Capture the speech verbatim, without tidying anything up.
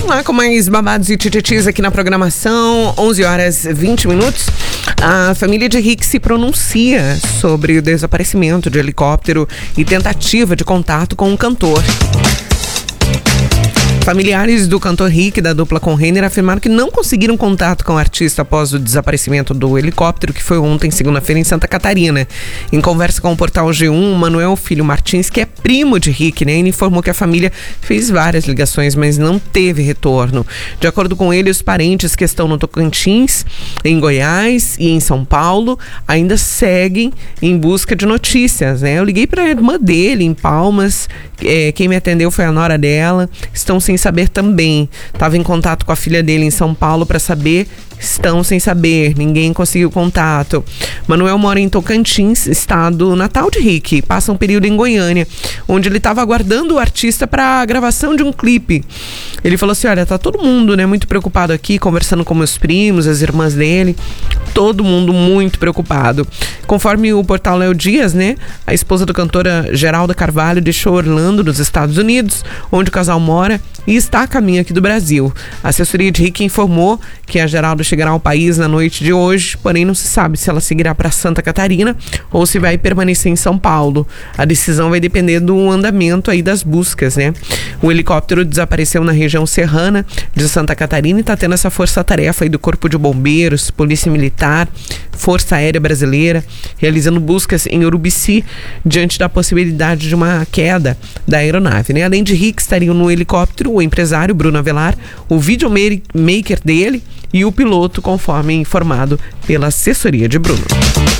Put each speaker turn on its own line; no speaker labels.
Vamos lá com mais babados e tititis aqui na programação. onze horas e vinte minutos. A família de Rick se pronuncia sobre o desaparecimento de helicóptero e tentativa de contato com o cantor. Familiares do cantor Rick, da dupla com Renner, afirmaram que não conseguiram contato com o artista após o desaparecimento do helicóptero, que foi ontem, segunda-feira, em Santa Catarina. Em conversa com o portal G um, Manuel Filho Martins, que é primo de Rick, né, ele informou que a família fez várias ligações, mas não teve retorno. De acordo com ele, os parentes que estão no Tocantins, em Goiás e em São Paulo, ainda seguem em busca de notícias, né? Eu liguei para a irmã dele, em Palmas, é, quem me atendeu foi a nora dela, estão sem saber também. Estava em contato com a filha dele em São Paulo para saber, estão sem saber, ninguém conseguiu contato. Manuel mora em Tocantins, estado natal de Rick, passa um período em Goiânia, onde ele estava aguardando o artista para a gravação de um clipe. Ele falou assim, olha, tá todo mundo, né, muito preocupado aqui, conversando com meus primos, as irmãs dele, todo mundo muito preocupado. Conforme o portal Léo Dias, né, a esposa do cantora Geralda Carvalho deixou Orlando, nos Estados Unidos, onde o casal mora, e está a caminho aqui do Brasil. A assessoria de Rick informou que a Geralda chegará ao país na noite de hoje, porém não se sabe se ela seguirá para Santa Catarina ou se vai permanecer em São Paulo. A decisão vai depender do andamento aí das buscas, né? O helicóptero desapareceu na região serrana de Santa Catarina e está tendo essa força-tarefa aí do Corpo de Bombeiros, Polícia Militar, Força Aérea Brasileira, realizando buscas em Urubici diante da possibilidade de uma queda da aeronave, né? Além de Rick, estariam no helicóptero o empresário Bruno Avelar, o videomaker dele e o piloto, conforme informado pela assessoria de Bruno.